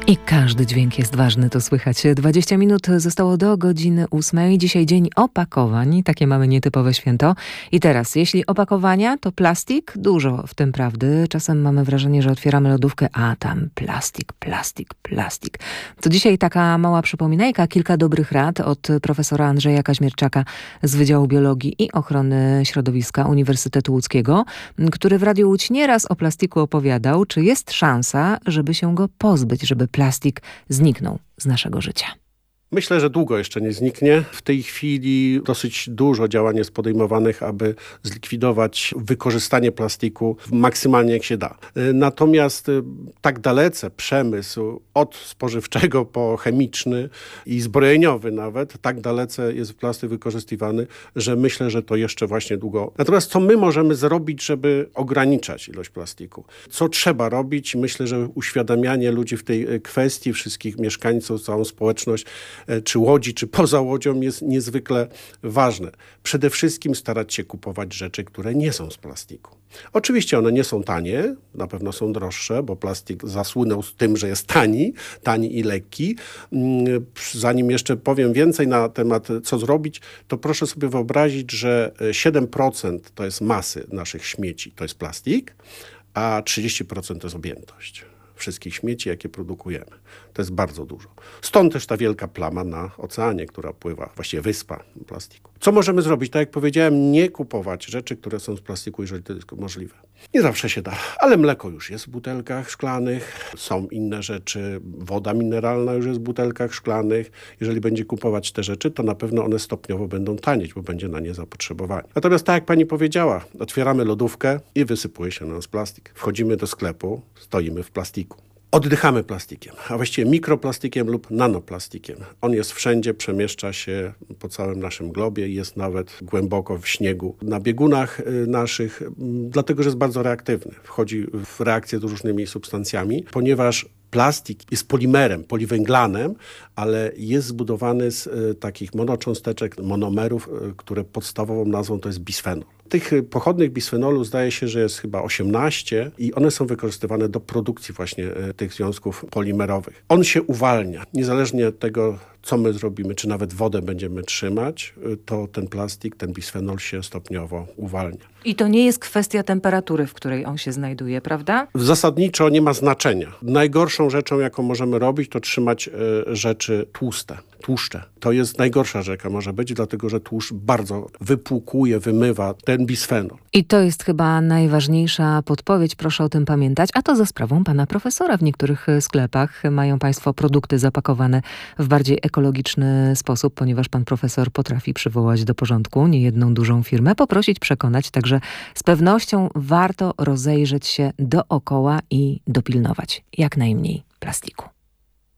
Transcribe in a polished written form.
I każdy dźwięk jest ważny, to słychać. 20 minut zostało do godziny 8. Dzisiaj dzień opakowań. Takie mamy nietypowe święto. I teraz, jeśli opakowania, to plastik. Dużo w tym prawdy. Czasem mamy wrażenie, że otwieramy lodówkę, a tam plastik, plastik, plastik. To dzisiaj taka mała przypominajka, kilka dobrych rad od profesora Andrzeja Kaźmierczaka z Wydziału Biologii i Ochrony Środowiska Uniwersytetu Łódzkiego, który w Radiu Łódź nieraz o plastiku opowiadał. Czy jest szansa, żeby się go pozbyć, żeby plastik zniknął z naszego życia? Myślę, że długo jeszcze nie zniknie. W tej chwili dosyć dużo działań jest podejmowanych, aby zlikwidować wykorzystanie plastiku maksymalnie jak się da. Natomiast tak dalece przemysł od spożywczego po chemiczny i zbrojeniowy nawet, tak dalece jest plastik wykorzystywany, że myślę, że to jeszcze właśnie długo. Natomiast co my możemy zrobić, żeby ograniczać ilość plastiku? Co trzeba robić? Myślę, że uświadamianie ludzi w tej kwestii, wszystkich mieszkańców, całą społeczność, czy Łodzi, czy poza Łodzią jest niezwykle ważne. Przede wszystkim starać się kupować rzeczy, które nie są z plastiku. Oczywiście one nie są tanie, na pewno są droższe, bo plastik zasłynął z tym, że jest tani i lekki. Zanim jeszcze powiem więcej na temat, co zrobić, to proszę sobie wyobrazić, że 7% to jest masy naszych śmieci, to jest plastik, a 30% to jest objętość wszystkich śmieci, jakie produkujemy. To jest bardzo dużo. Stąd też ta wielka plama na oceanie, która pływa, właściwie wyspa plastiku. Co możemy zrobić? Tak jak powiedziałem, nie kupować rzeczy, które są z plastiku, jeżeli to jest możliwe. Nie zawsze się da, ale mleko już jest w butelkach szklanych, są inne rzeczy, woda mineralna już jest w butelkach szklanych. Jeżeli będzie kupować te rzeczy, to na pewno one stopniowo będą tanieć, bo będzie na nie zapotrzebowanie. Natomiast tak jak pani powiedziała, otwieramy lodówkę i wysypuje się na nas plastik. Wchodzimy do sklepu, stoimy w plastiku. Oddychamy plastikiem, a właściwie mikroplastikiem lub nanoplastikiem. On jest wszędzie, przemieszcza się po całym naszym globie, jest nawet głęboko w śniegu na biegunach naszych, dlatego że jest bardzo reaktywny. Wchodzi w reakcję z różnymi substancjami, ponieważ plastik jest polimerem, poliwęglanem, ale jest zbudowany z takich monocząsteczek, monomerów, które podstawową nazwą to jest bisfenol. Tych pochodnych bisfenolu zdaje się, że jest chyba 18 i one są wykorzystywane do produkcji właśnie tych związków polimerowych. On się uwalnia, niezależnie od tego, co my zrobimy, czy nawet wodę będziemy trzymać, to ten plastik, ten bisfenol się stopniowo uwalnia. I to nie jest kwestia temperatury, w której on się znajduje, prawda? Zasadniczo nie ma znaczenia. Najgorszą rzeczą, jaką możemy robić, to trzymać rzeczy tłuszcze. To jest najgorsza rzecz, jaka może być, dlatego że tłuszcz bardzo wypłukuje, wymywa ten bisfenol. I to jest chyba najważniejsza podpowiedź, proszę o tym pamiętać, a to za sprawą pana profesora. W niektórych sklepach mają państwo produkty zapakowane w bardziej ekologiczny sposób, ponieważ pan profesor potrafi przywołać do porządku niejedną dużą firmę, poprosić, przekonać, także z pewnością warto rozejrzeć się dookoła i dopilnować jak najmniej plastiku.